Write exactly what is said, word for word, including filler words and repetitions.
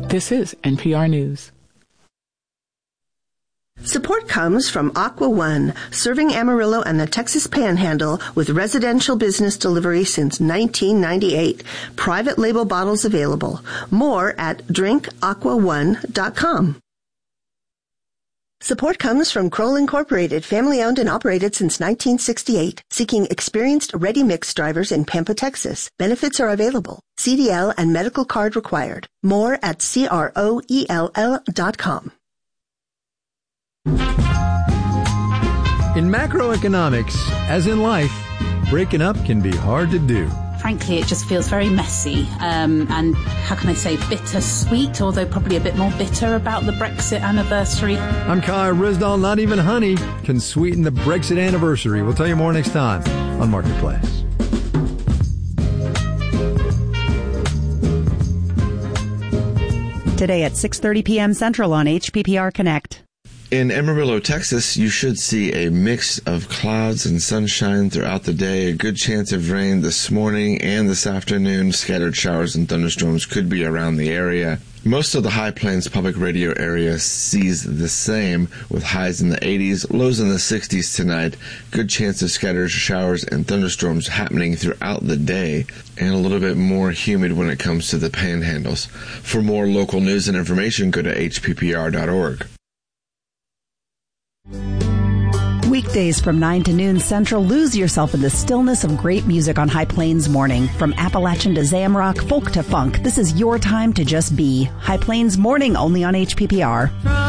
This is N P R News. Support comes from Aqua One, serving Amarillo and the Texas Panhandle with residential business delivery since nineteen ninety-eight. Private label bottles available. More at drink aqua one dot com. Support comes from Kroll Incorporated, family-owned and operated since nineteen sixty-eight, seeking experienced ready-mix drivers in Pampa, Texas. Benefits are available. C D L and medical card required. More at C R O E L L dot com. In macroeconomics, as in life, breaking up can be hard to do. Frankly, it just feels very messy um, and, how can I say, bittersweet, although probably a bit more bitter about the Brexit anniversary. I'm Kai Rizdal. Not even honey can sweeten the Brexit anniversary. We'll tell you more next time on Marketplace. Today at six thirty p.m. Central on H P P R Connect. In Amarillo, Texas, you should see a mix of clouds and sunshine throughout the day. A good chance of rain this morning and this afternoon. Scattered showers and thunderstorms could be around the area. Most of the High Plains public radio area sees the same, with highs in the eighties, lows in the sixties tonight. Good chance of scattered showers and thunderstorms happening throughout the day, and a little bit more humid when it comes to the panhandles. For more local news and information, go to H P P R dot org. Weekdays from nine to noon Central, lose yourself in the stillness of great music on High Plains Morning. From Appalachian to Zamrock, folk to funk, this is your time to just be. High Plains Morning, only on H P P R.